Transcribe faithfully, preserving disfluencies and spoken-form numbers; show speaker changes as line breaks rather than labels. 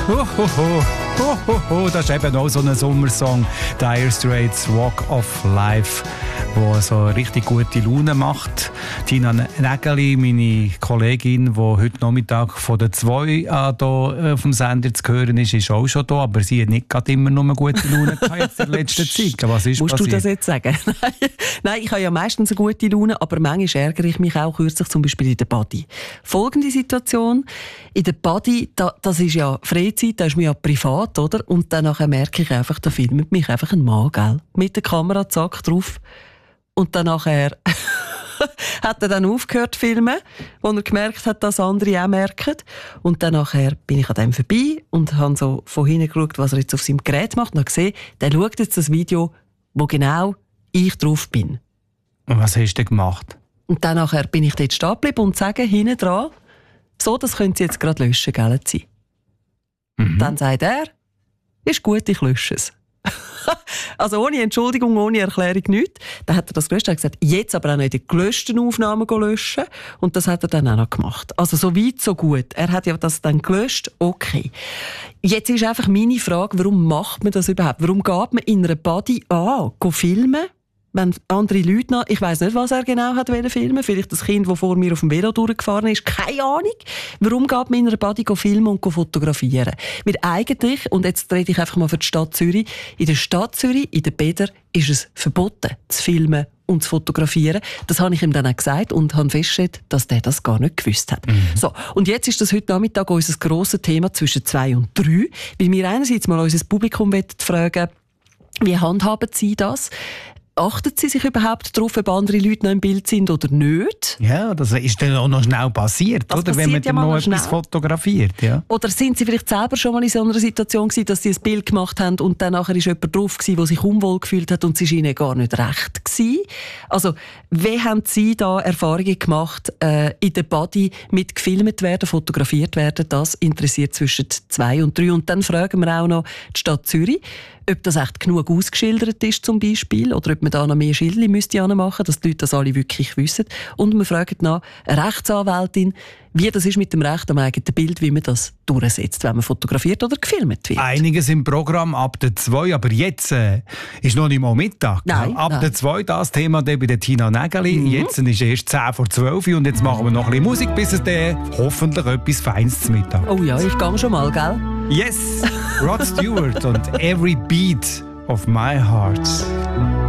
Ho, ho, ho. Ho, ho, ho. Das ist eben auch so ein Sommersong. Dire Straits Walk of Life, der so richtig gute Laune macht. Tina Nägeli, meine Kollegin, die heute Nachmittag von der zwei an hier auf dem Sender zu hören ist, ist auch schon da, aber sie hat nicht gerade immer nur gute Laune gehabt jetzt in der letzten Zeit. Was ist
Musst
passiert?
du das jetzt sagen? Nein, ich habe ja meistens eine gute Laune, aber manchmal ärgere ich mich auch kürzlich, zum Beispiel in der Body. Folgende Situation: In der Body, da, das ist ja Freizeit, das ist mir ja privat, oder? Und dann merke ich einfach, da filmt mich einfach ein Mann, gell? Mit der Kamera, zack, drauf. Und dann nachher hat er dann aufgehört zu filmen, wo er gemerkt hat, dass andere auch merken. Und dann nachher bin ich an dem vorbei und habe so von hinten geschaut, was er jetzt auf seinem Gerät macht. Und habe gesehen, der schaut jetzt das Video, wo genau ich drauf bin.
Und was hast du gemacht?
Und dann nachher bin ich dort stehen geblieben und sage hinten dran, so, das können Sie jetzt gerade löschen, gell, Sie. Mhm. Dann sagt er, ist gut, ich lösche es. Also ohne Entschuldigung, ohne Erklärung, nichts. Dann hat er das gelöscht. Er hat gesagt, jetzt aber auch noch in die gelöschten Aufnahmen löschen. Und das hat er dann auch noch gemacht. Also so weit, so gut. Er hat ja das dann gelöscht, okay. Jetzt ist einfach meine Frage, warum macht man das überhaupt? Warum geht man in einer Body an, go filmen? Wenn andere Leute noch, ich weiss nicht, was er genau hat filmen. Vielleicht das Kind, das vor mir auf dem Velo durchgefahren ist. Keine Ahnung. Warum geht man in einer Body filmen und fotografieren? Weil eigentlich, und jetzt rede ich einfach mal für die Stadt Zürich, in der Stadt Zürich, in den Bädern, ist es verboten, zu filmen und zu fotografieren. Das habe ich ihm dann auch gesagt und habe festgestellt, dass der das gar nicht gewusst hat. Mhm. So, und jetzt ist das heute Nachmittag unser grosses Thema zwischen zwei und drei, weil wir einerseits mal unser Publikum fragen, wie handhaben Sie das? Achten Sie sich überhaupt darauf, ob andere Leute noch im Bild sind oder nicht?
Ja, das ist dann auch noch schnell passiert,
das
oder?
Passiert
wenn man
ja
dann noch
schnell.
etwas fotografiert. Ja.
Oder sind Sie vielleicht selber schon mal in so einer Situation gewesen, dass Sie ein Bild gemacht haben und dann nachher ist jemand drauf gewesen, der sich unwohl gefühlt hat und es war Ihnen gar nicht recht gewesen? Also, wie haben Sie da Erfahrungen gemacht äh, in der Body mit gefilmt werden, fotografiert werden? Das interessiert zwischen zwei und drei. Und dann fragen wir auch noch die Stadt Zürich, ob das echt genug ausgeschildert ist zum Beispiel oder ob man da noch mehr Schilder müsste machen, dass die Leute das alle wirklich wissen. Und wir fragen nach eine Rechtsanwältin, wie das ist mit dem Recht am eigenen Bild, wie man das durchsetzt, wenn man fotografiert oder gefilmt wird.
Einiges im Programm ab der zwei, aber jetzt äh, ist noch nicht mal Mittag.
Nein,
ab
nein.
der zwei das Thema bei der Tina Nägeli.
Mhm.
Jetzt ist erst zehn vor zwölf und jetzt machen wir noch ein bisschen Musik, bis es dann hoffentlich etwas Feines zum Mittag.
Oh ja, ich gehe schon mal, gell?
Yes, Rod Stewart und Every Beat of My Heart.